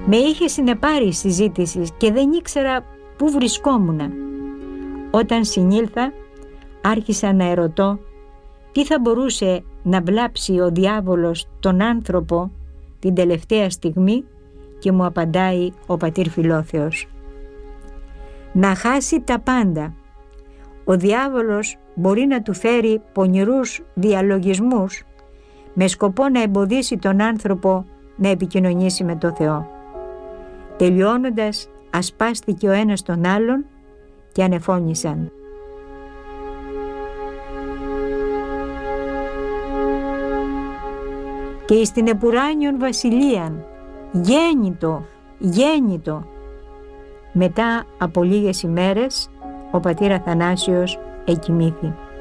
Με είχε συνεπάρει συζήτηση και δεν ήξερα πού βρισκόμουνα. Όταν συνήλθα, άρχισα να ερωτώ τι θα μπορούσε να βλάψει ο διάβολος τον άνθρωπο την τελευταία στιγμή, και μου απαντάει ο πατήρ Φιλόθεος: να χάσει τα πάντα. Ο διάβολος μπορεί να του φέρει πονηρούς διαλογισμούς με σκοπό να εμποδίσει τον άνθρωπο να επικοινωνήσει με το Θεό. Τελειώνοντας, ασπάστηκε ο ένας τον άλλον και ανεφώνησαν. Και εις την επουράνιον βασιλείαν, γέννητο, γέννητο. Μετά από λίγες ημέρες ο πατήρ Αθανάσιος εκοιμήθη.